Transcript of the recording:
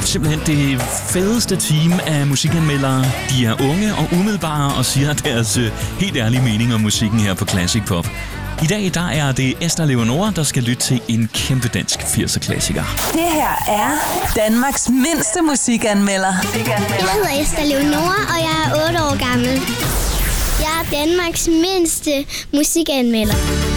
simpelthen det fedeste team af musikanmeldere. De er unge og umiddelbare og siger deres helt ærlige mening om musikken her på Classic Pop. I dag der er det Esther Leonora, der skal lytte til en kæmpe dansk 80'er-klassiker. Det her er Danmarks mindste musikanmelder. Jeg hedder Esther Leonora, og jeg er 8 år gammel. Jeg er Danmarks mindste musikanmelder.